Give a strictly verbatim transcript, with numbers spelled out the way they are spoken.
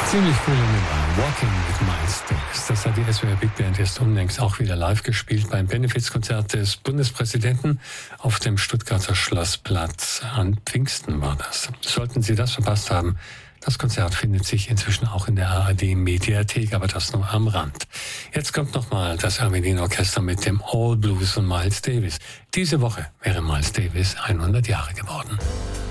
Ziemlich coole Nummer. Walking with Miles Davis. Das hat die S W R Big Band erst unlängst auch wieder live gespielt beim Benefizkonzert des Bundespräsidenten auf dem Stuttgarter Schlossplatz. An Pfingsten war das. Sollten Sie das verpasst haben, das Konzert findet sich inzwischen auch in der A R D-Mediathek, aber das nur am Rand. Jetzt kommt nochmal das Armenien Orchester mit dem All Blues von Miles Davis. Diese Woche wäre Miles Davis hundert Jahre geworden.